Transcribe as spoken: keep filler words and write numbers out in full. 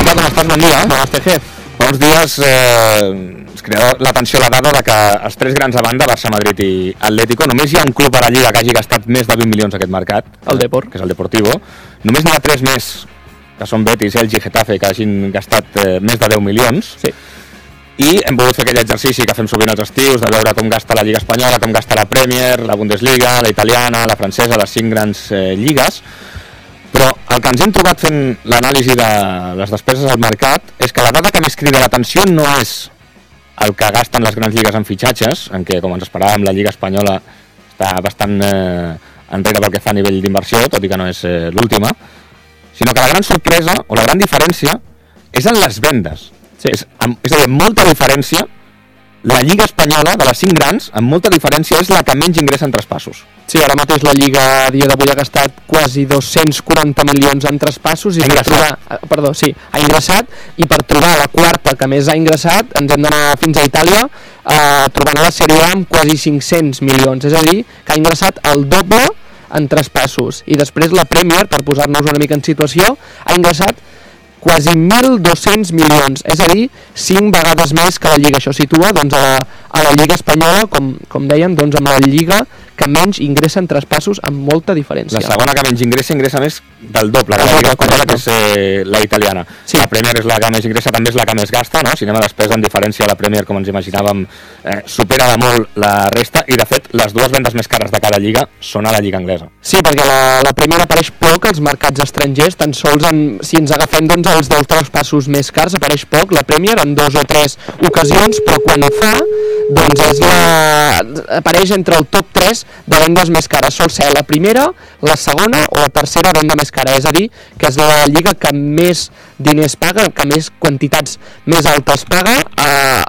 Hola, com estàs? Bon dia. Buenas, T G. Fa uns dies eh, es crea l'atenció a la dada de que els tres grans a banda, Barça, Madrid i Atlético, només hi ha un club a la Lliga que hagi gastat més de vint milions aquest mercat, el Depor, que és el Deportivo. Només n'hi ha tres més, que són Betis, Elche i Getafe, que hagin gastat eh, més de deu milions. Sí. I hem volgut fer aquell exercici que fem sovint els estius, de veure com gasta la Lliga Espanyola, com gasta la Premier, la Bundesliga, la italiana, la francesa, les cinc grans eh, lligues. Però el que ens hem trobat fent l'anàlisi de les despeses al mercat és que la dada que més crida l'atenció no és el que gasten les grans lligues en fitxatges, en què, com ens esperàvem, la Lliga Espanyola està bastant eh, enrere pel que fa a nivell d'inversió, tot i que no és eh, l'última, sinó que la gran sorpresa o la gran diferència és en les vendes. Sí. És, és a dir, amb molta diferència, la Lliga Espanyola, de les cinc grans, amb molta diferència, és la que menys ingressa en traspassos. Sí, ara mateix la Lliga a dia d'avui ha gastat quasi dos-cents quaranta milions en traspassos i ha per trobar, perdó, sí, ha ingressat, i per trobar la quarta que més ha ingressat ens hem d'anar fins a Itàlia, eh, trobant a la Serie A amb quasi cinc-cents milions, és a dir, que ha ingressat el doble en traspassos. I després la Premier, per posar-nos una mica en situació, ha ingressat quasi mil dos-cents milions, és a dir, cinc vegades més que la Lliga. Això situa doncs, a, la, a la Lliga Espanyola, com, com dèiem, doncs, amb la Lliga que menys ingressa en traspassos amb molta diferència. La segona que menys ingressa, ingressa més del doble de la Lliga Espanyola, que és eh, la italiana. Sí. La Premier és la que més ingressa, també és la que més gasta, no? Si anem a despesa en diferència, la Premier, com ens imaginàvem, eh, supera de molt la resta, i de fet, les dues vendes més cares de cada lliga són a la Lliga anglesa. Sí, perquè la, la Premier apareix poc als mercats estrangers, tan sols en, si ens agafem doncs, els dels traspassos més cars, apareix poc la Premier en dos o tres ocasions, però quan ho fa, doncs és la, apareix entre el top tres de vendes més cares. Sol ser la primera, la segona o la tercera venda més cara, és a dir, que és la lliga que més diners paga, que més quantitats més altes paga a,